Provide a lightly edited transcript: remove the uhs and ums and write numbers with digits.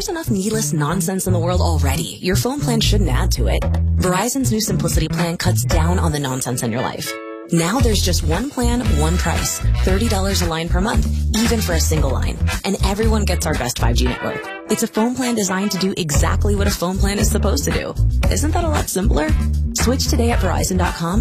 there's enough needless nonsense in the world already. Your phone plan shouldn't add to it. Verizon's new Simplicity plan cuts down on the nonsense in your life. Now there's just one plan, one price, $30 a line per month, even for a single line. And everyone gets our best 5G network. It's a phone plan designed to do exactly what a phone plan is supposed to do. Isn't that a lot simpler? Switch today at Verizon.com